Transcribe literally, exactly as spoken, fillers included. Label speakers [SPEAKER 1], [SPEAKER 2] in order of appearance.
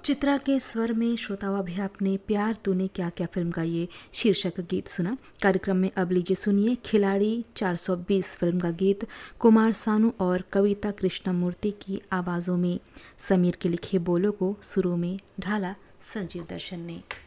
[SPEAKER 1] चित्रा के स्वर में श्रोताओं अभी आपने प्यार तूने क्या क्या फिल्म का ये शीर्षक गीत सुना। कार्यक्रम में अब लीजिए सुनिए खिलाड़ी चार सौ बीस फिल्म का गीत कुमार सानू और कविता कृष्णमूर्ति की आवाज़ों में। समीर के लिखे बोलों को सुरों में ढाला संजीव दर्शन ने।